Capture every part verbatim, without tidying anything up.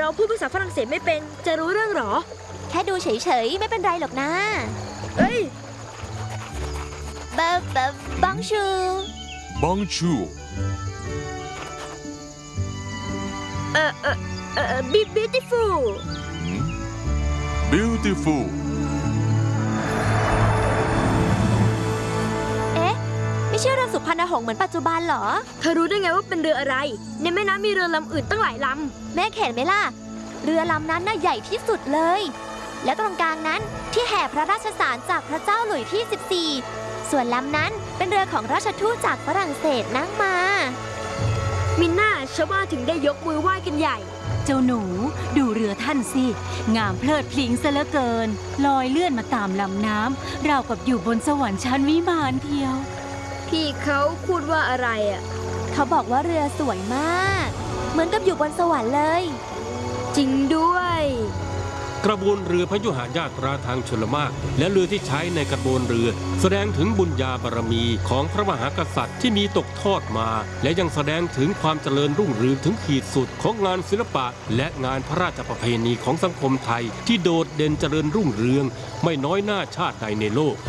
เราพูดภาษาฝรั่งเศสไม่เป็นจะรู้เรื่องหรอแค่ดูเฉยๆไม่เป็นไรหรอกนะเอ้ยบับบับบังชูบังชูเอ่อเอ่อเอ่อ be beautiful beautiful เอ๊ะไม่ใช่เรือสุพรรณหงส์เหมือนปัจจุบันเหรอเธอรู้ได้ไงว่าเป็นเรืออะไรในแม่น้ำมีเรือลำอื่นตั้งหลายลำแม่เห็นไหมล่ะเรือลำนั้นน่ะใหญ่ที่สุดเลยและตรงกลางนั้นที่แห่พระราชสารจากพระเจ้าหลุยส์ที่สิบสี่ส่วนลำนั้นเป็นเรือของราชทูตจากฝรั่งเศสนั่งมามิน่าชาวบ้านถึงได้ยกมือไหว้กันใหญ่เจ้าหนูดูเรือท่านสิงามเพลิดเพลิงซะเหลือเกินลอยเลื่อนมาตามลำน้ำราวกับอยู่บนสวรรค์ชั้นวิมานเทียวพี่เขาพูดว่าอะไรอ่ะเขาบอกว่าเรือสวยมากเหมือนกับอยู่บนสวรรค์เลยจริงด้วยกระบวนเรือพยุหญาตราทางชลมารและเรือที่ใช้ในกระบวนเรือแสดงถึงบุญญาบารมีของพระมหากษัตริย์ที่มีตกทอดมาและยังแสดงถึงความเจริญรุ่งเรืองถึงขีดสุดของงานศิลปะและงานพระราชประเพณีของสังคมไทยที่โดดเด่นเจริญรุ่งเรืองไม่น้อยหน้าชาติใดในโลก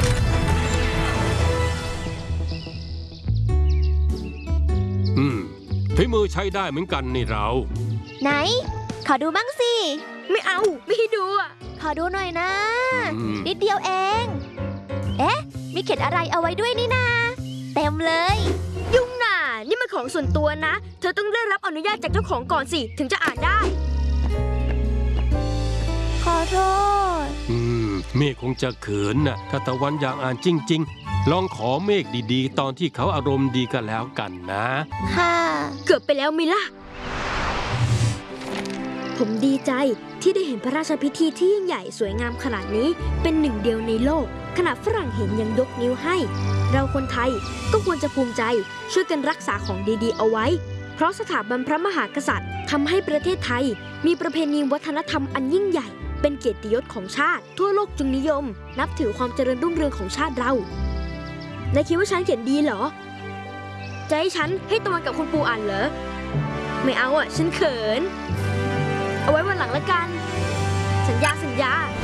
อืมฝีมือใช้ได้เหมือนกันนี่เราไหนขอดูบ้างสิไม่เอาไม่ให้ดูอ่ะขอดูหน่อยนะนิดเดียวเองเอ๊ะมีเขียนอะไรเอาไว้ด้วยนี่นาเต็มเลยยุ่งน่ะนี่มันของส่วนตัวนะเธอต้องได้รับอนุญาตจากเจ้าของก่อนสิถึงจะอ่านได้ขอโทษอืมเมฆคงจะเขินน่ะถ้าตะวันอยากอ่านจริงๆลองขอเมฆดีๆตอนที่เขาอารมณ์ดีกันแล้วกันนะค่ะเกือบไปแล้วมิล่ะผมดีใจที่ได้เห็นพระราชพิธีที่ยิ่งใหญ่สวยงามขนาดนี้เป็นหนึ่งเดียวในโลกขณะฝรั่งเห็นยังยกนิ้วให้เราคนไทยก็ควรจะภูมิใจช่วยกันรักษาของดีๆเอาไว้เพราะสถาบันพระมหากษัตริย์ทำให้ประเทศไทยมีประเพณีวัฒนธรรมอันยิ่งใหญ่เป็นเกียรติยศของชาติทั่วโลกจึงนิยมนับถือความเจริญรุ่งเรืองของชาติเรานายคิดว่าฉันเขียนดีเหรอจะให้ฉันให้ตะวันกับคุณปูอ่านเหรอไม่เอาอ่ะฉันเขินเอาไว้วันหลังละกันสัญญาสัญญา